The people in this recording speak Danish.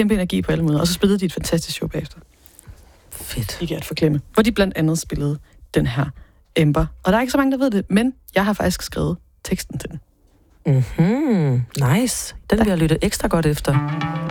kæmpe energi på alle måder. Og så spillede de et fantastisk show bagefter. Fedt. Ikke at forglemme. Hvor de blandt andet spillede den her Ember. Og der er ikke så mange, der ved det, men jeg har faktisk skrevet teksten til den. Nice. Den vil jeg lytte ekstra godt efter.